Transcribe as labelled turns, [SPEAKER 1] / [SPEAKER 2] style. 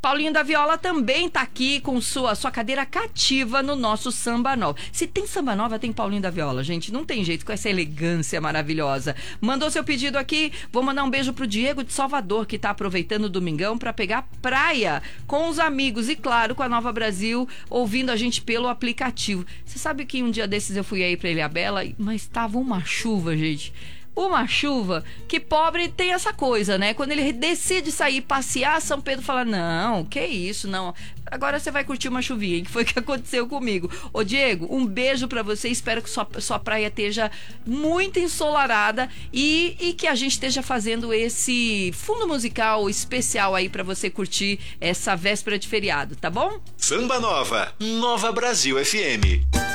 [SPEAKER 1] Paulinho da Viola também tá aqui com sua cadeira cativa no nosso Samba Nova. Se tem Samba Nova, tem Paulinho da Viola, gente. Não tem jeito, com essa elegância maravilhosa. Mandou seu pedido aqui. Vou mandar um beijo pro Diego de Salvador, que tá aproveitando o domingão pra pegar praia com os amigos e, claro, com a Nova Brasil, ouvindo a gente pelo aplicativo. Você sabe que um dia desses eu fui aí pra Ilhabela, mas tava uma chuva, gente. Uma chuva que pobre tem essa coisa, né? Quando ele decide sair passear, São Pedro fala, não, que isso, não. Agora você vai curtir uma chuvinha, que foi o que aconteceu comigo. Ô Diego, um beijo pra você, espero que sua praia esteja muito ensolarada e que a gente esteja fazendo esse fundo musical especial aí pra você curtir essa véspera de feriado, tá bom?
[SPEAKER 2] Samba Nova, Nova Brasil FM.